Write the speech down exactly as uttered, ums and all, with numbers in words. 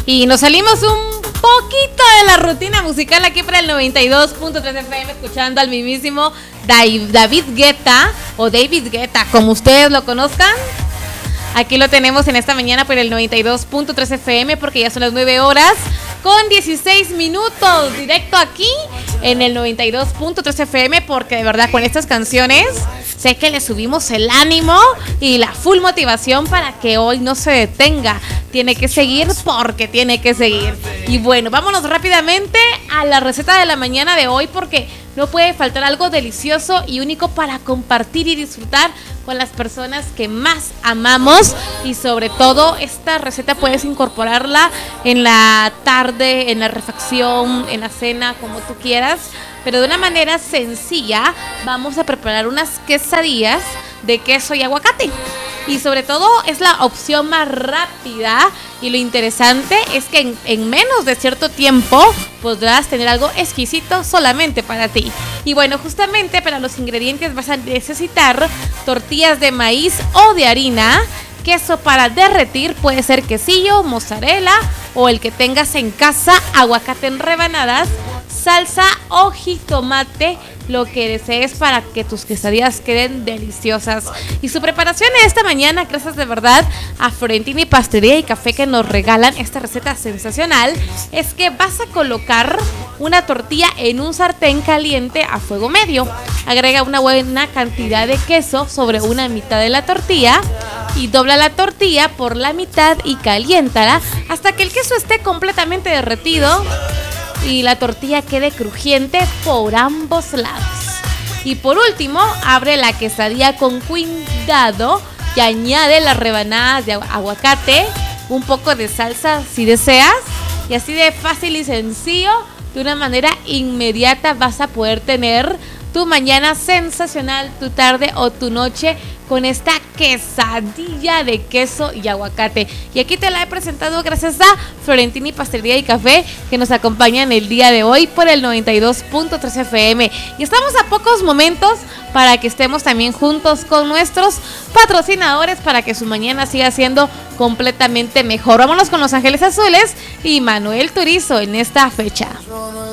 Y nos salimos un poquito de la rutina musical aquí para el noventa y dos punto tres F M, escuchando al mismísimo David Guetta, o David Guetta, como ustedes lo conozcan. Aquí lo tenemos en esta mañana por el noventa y dos punto tres F M, porque ya son las nueve horas con dieciséis minutos, directo aquí en el noventa y dos punto tres F M, porque de verdad con estas canciones sé que le subimos el ánimo y la full motivación para que hoy no se detenga. Tiene que seguir porque tiene que seguir. Y bueno, vámonos rápidamente a la receta de la mañana de hoy, porque no puede faltar algo delicioso y único para compartir y disfrutar con las personas que más amamos. Y sobre todo, esta receta puedes incorporarla en la tarde, en la refacción, en la cena, como tú quieras, pero de una manera sencilla. Vamos a preparar unas quesadillas de queso y aguacate. Y sobre todo es la opción más rápida, y lo interesante es que en, en menos de cierto tiempo podrás tener algo exquisito solamente para ti. Y bueno, justamente para los ingredientes vas a necesitar tortillas de maíz o de harina, queso para derretir, puede ser quesillo, mozzarella o el que tengas en casa, aguacate en rebanadas, salsa o jitomate, lo que desees para que tus quesadillas queden deliciosas. Y su preparación esta mañana, gracias de verdad a Florentini Pastelería y Café, que nos regalan esta receta sensacional, es que vas a colocar una tortilla en un sartén caliente a fuego medio. Agrega una buena cantidad de queso sobre una mitad de la tortilla y dobla la tortilla por la mitad y caliéntala hasta que el queso esté completamente derretido y la tortilla quede crujiente por ambos lados. Y por último, abre la quesadilla con cuidado y añade las rebanadas de aguacate, un poco de salsa si deseas, y así de fácil y sencillo, de una manera inmediata vas a poder tener tu mañana sensacional, tu tarde o tu noche con esta quesadilla de queso y aguacate. Y aquí te la he presentado gracias a Florentini Pastelería y Café, que nos acompañan el día de hoy por el noventa y dos punto tres F M. Y estamos a pocos momentos para que estemos también juntos con nuestros patrocinadores para que su mañana siga siendo completamente mejor. Vámonos con Los Ángeles Azules y Manuel Turizo en esta fecha.